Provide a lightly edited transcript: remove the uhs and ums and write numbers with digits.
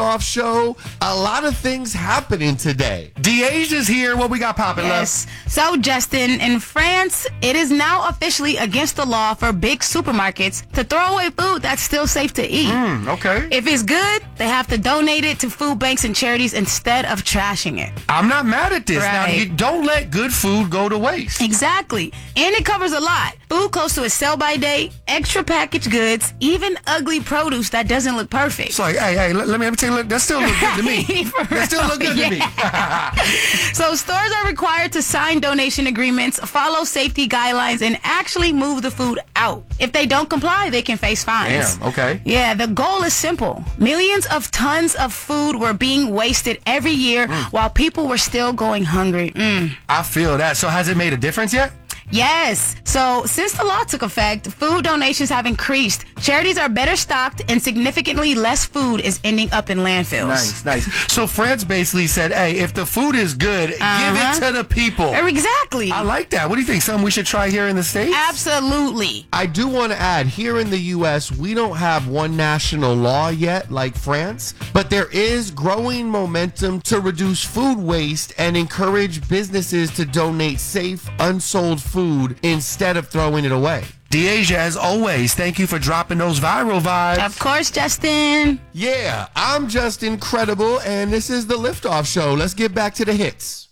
Liftoff Show. A lot of things happening today. Deja's here. What we got popping, Yes. So, Justin, in France, it is now officially against the law for big supermarkets to throw away food that's still safe to eat. Okay. If it's good, they have to donate it to food banks and charities instead of trashing it. I'm not mad at this. Now, Right. you don't let good food go to waste. Exactly. And it covers a lot. Food close to its sell-by date, extra packaged goods, even ugly produce that doesn't look perfect. It's like, hey, let me tell you, that still look good to me. For That still look good to me. So stores are required to sign donation agreements, follow safety guidelines, and actually move the food out. If they don't comply, they can face fines. Damn, okay. Yeah, the goal is simple. Millions of tons of food were being wasted every year while people were still going hungry. I feel that. So has it made a difference yet? Yes. So since the law took effect, food donations have increased. Charities are better stocked and significantly less food is ending up in landfills. Nice. So France basically said, hey, if the food is good, give it to the people. Exactly. I like that. What do you think? Something we should try here in the States? Absolutely. I do want to add, here in the U.S., we don't have one national law yet like France, but there is growing momentum to reduce food waste and encourage businesses to donate safe, unsold food instead of throwing it away. Deja, as always, thank you for dropping those viral vibes. Of course, Justin. Yeah, I'm just incredible, and this is the Liftoff Show. Let's get back to the hits.